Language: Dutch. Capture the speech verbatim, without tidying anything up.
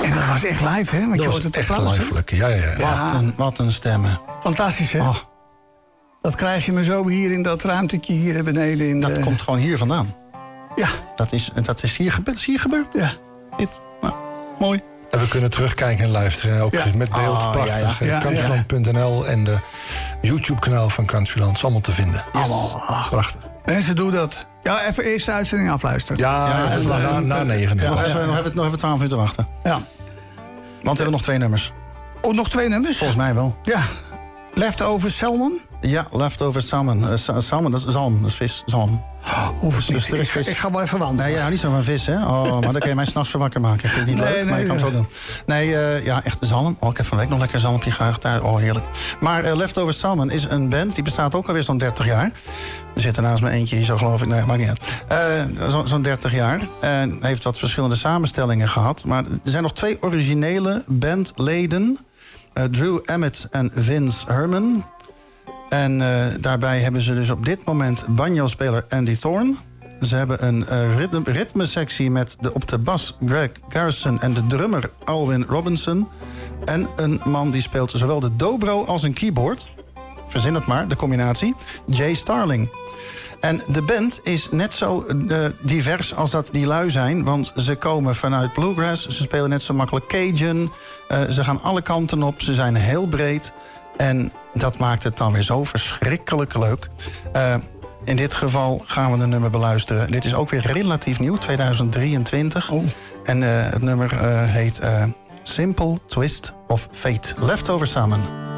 En dat was echt live, hè? Want Dat je was hoort het echt applaus, hè? lijfelijk. Ja, ja, ja. Ja. Wat, een, wat een stemmen. Fantastisch, hè? Oh, Dat krijg je me zo hier in dat ruimtetje hier beneden. In dat de... komt gewoon hier vandaan. Ja, Dat is, dat is, hier, gebeurd, is hier gebeurd. ja. Dit. Nou, mooi. En we kunnen terugkijken en luisteren. Ook Ja. met beeld, Oh, prachtig. ja, ja. Ja, Countryland punt n l en de YouTube-kanaal van Countryland. Is allemaal te vinden. Allemaal. Ach, Prachtig. mensen, doen dat. Ja, even eerst de uitzending afluisteren. Ja, Ja, even en- na, na negen. Nog Ja. even, nog even, nog even twaalf minuten wachten. Ja. Want we hebben nog twee nummers. Oh, nog twee nummers? Volgens mij wel. Ja. Leftover Salmon? Ja, Leftover Salmon. Uh, sa- salmon, dat is zalm, dat is vis. Zalm. Hoef ik Dus niet. er is Ik, vis. ik ga wel even wandelen. Nee, jij houdt niet zo van vis, hè? Oh, maar dan kun je mij s'nachts zo wakker maken. Vind je het niet Nee, leuk? nee, maar je kan het nee. wel doen. Nee, uh, ja, echt zalm. Oh, ik heb van de week nog lekker zalmpje gehaagd daar. Oh, heerlijk. Maar uh, Leftover Salmon is een band, die bestaat ook alweer zo'n dertig jaar. Er zit er naast me eentje hier, zo geloof ik. Nee, maakt niet uit. Uh, zo, zo'n dertig jaar. En heeft wat verschillende samenstellingen gehad. Maar er zijn nog twee originele bandleden. Uh, Drew Emmett en Vince Herman. En uh, daarbij hebben ze dus op dit moment banjo-speler Andy Thorne. Ze hebben een uh, ritme, ritmesectie met de, op de bas Greg Garrison en de drummer Alwyn Robinson. En een man die speelt zowel de dobro als een keyboard. Verzin het maar, de combinatie. Jay Starling. En de band is net zo uh, divers als dat die lui zijn. Want ze komen vanuit bluegrass. Ze spelen net zo makkelijk Cajun. Uh, ze gaan alle kanten op. Ze zijn heel breed. En dat maakt het dan weer zo verschrikkelijk leuk. Uh, in dit geval gaan we de nummer beluisteren. Dit is ook weer relatief nieuw, tweeduizend drieëntwintig. Oh. En uh, het nummer uh, heet uh, Simple Twist of Fate. Leftover Salmon.